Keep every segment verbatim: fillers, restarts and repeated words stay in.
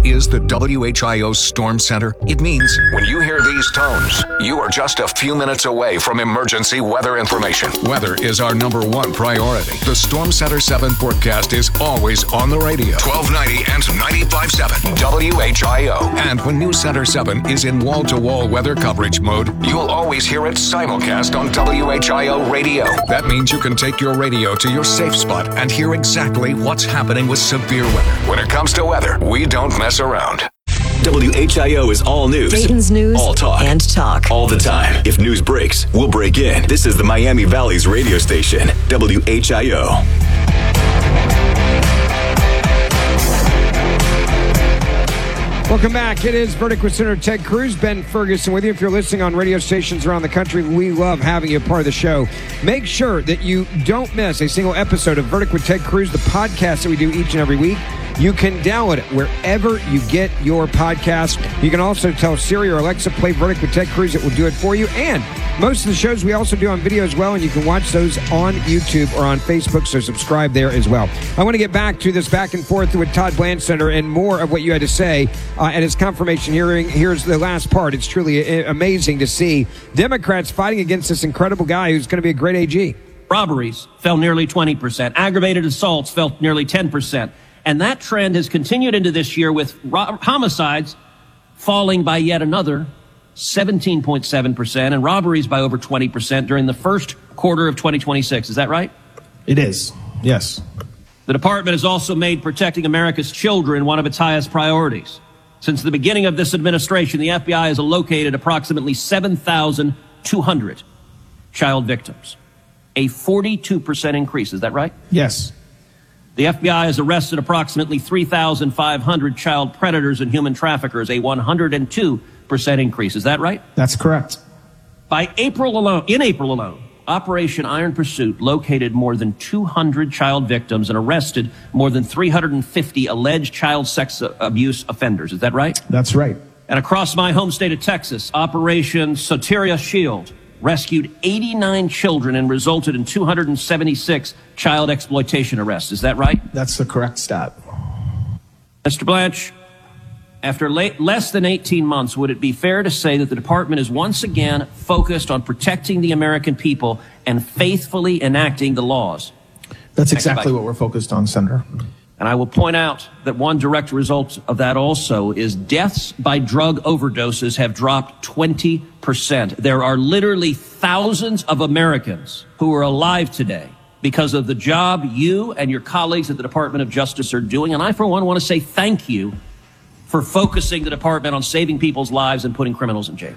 is the W H I O Storm Center? It means when you hear these tones, you are just a few minutes away from emergency weather information. Weather is our number one priority. The Storm Center seven forecast is always on the radio. twelve ninety and ninety-five point seven W H I O. And when News Center seven is in wall-to-wall weather coverage mode, you'll always hear it simulcast on W H I O radio. That means you can take your radio to your safe spot and hear exactly what's happening with severe weather. When it comes to weather, we don't mess around. W H I O is all news. Dayton's news all talk. and talk. All the time. If news breaks, we'll break in. This is the Miami Valley's radio station, W H I O. Welcome back. It is Verdict with Senator Ted Cruz. Ben Ferguson with you. If you're listening on radio stations around the country, we love having you a part of the show. Make sure that you don't miss a single episode of Verdict with Ted Cruz, the podcast that we do each and every week. You can download it wherever you get your podcast. You can also tell Siri or Alexa, play Verdict with Ted Cruz. It will do it for you. And most of the shows we also do on video as well, and you can watch those on YouTube or on Facebook, so subscribe there as well. I want to get back to this back and forth with Todd Blanche, Senator, and more of what you had to say uh, at his confirmation hearing. Here's the last part. It's truly amazing to see Democrats fighting against this incredible guy who's going to be a great A G. Robberies fell nearly twenty percent. Aggravated assaults fell nearly ten percent. And that trend has continued into this year with ro- homicides falling by yet another seventeen point seven percent and robberies by over twenty percent during the first quarter of twenty twenty-six. Is that right? It is, yes. The department has also made protecting America's children one of its highest priorities. Since the beginning of this administration, the F B I has located approximately seven thousand two hundred child victims, a forty-two percent increase. Is that right? Yes. The F B I has arrested approximately three thousand five hundred child predators and human traffickers, a one hundred two percent increase. Is that right? That's correct. By April alone, in April alone, Operation Iron Pursuit located more than two hundred child victims and arrested more than three hundred fifty alleged child sex abuse offenders. Is that right? That's right. And across my home state of Texas, Operation Soteria Shield rescued eighty-nine children and resulted in two hundred seventy-six child exploitation arrests. Is that right? That's the correct stat. Mister Blanche, after late, less than eighteen months, would it be fair to say that the department is once again focused on protecting the American people and faithfully enacting the laws? That's exactly what we're focused on, Senator. And I will point out that one direct result of that also is deaths by drug overdoses have dropped twenty percent. There are literally thousands of Americans who are alive today because of the job you and your colleagues at the Department of Justice are doing. And I, for one, want to say thank you for focusing the department on saving people's lives and putting criminals in jail.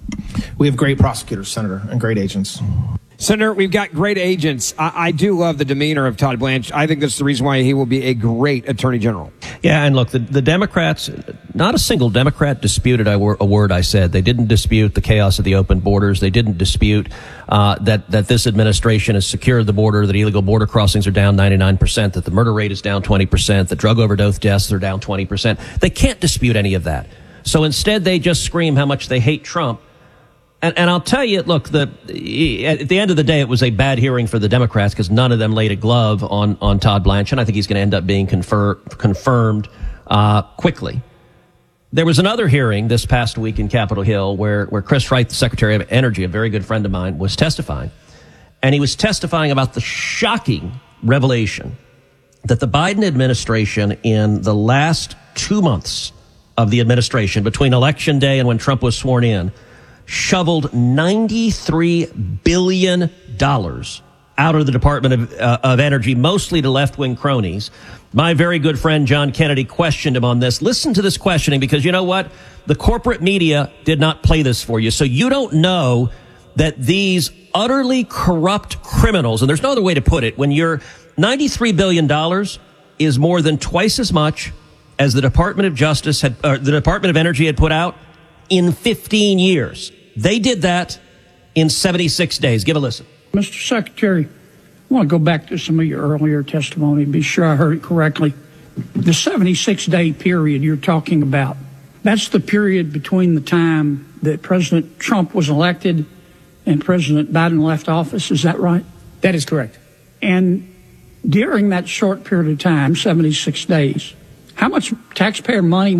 We have great prosecutors, Senator, and great agents. Senator, we've got great agents. I, I do love the demeanor of Todd Blanche. I think that's the reason why he will be a great attorney general. Yeah, and look, the, the Democrats, not a single Democrat disputed a, wor- a word I said. They didn't dispute the chaos of the open borders. They didn't dispute uh, that, that this administration has secured the border, that illegal border crossings are down ninety-nine percent, that the murder rate is down twenty percent, that drug overdose deaths are down twenty percent. They can't dispute any of that. So instead, they just scream how much they hate Trump. And, and I'll tell you, look, the, at the end of the day, it was a bad hearing for the Democrats because none of them laid a glove on, on Todd Blanche, and I think he's going to end up being confer, confirmed uh, quickly. There was another hearing this past week in Capitol Hill where, where Chris Wright, the Secretary of Energy, a very good friend of mine, was testifying. And he was testifying about the shocking revelation that the Biden administration in the last two months of the administration, between Election Day and when Trump was sworn in, shoveled ninety-three billion dollars out of the Department of, uh, of Energy, mostly to left-wing cronies. My very good friend John Kennedy questioned him on this. Listen to this questioning, because you know what? The corporate media did not play this for you. So you don't know that these utterly corrupt criminals, and there's no other way to put it, when you're ninety-three billion dollars is more than twice as much as the Department of Justice had, or the Department of Energy had put out in fifteen years. They did that in seventy-six days. Give a listen. Mister Secretary, I want to go back to some of your earlier testimony and be sure I heard it correctly. The seventy-six day period you're talking about, that's the period between the time that President Trump was elected and President Biden left office. Is that right? That is correct. And during that short period of time, seventy-six days, how much taxpayer money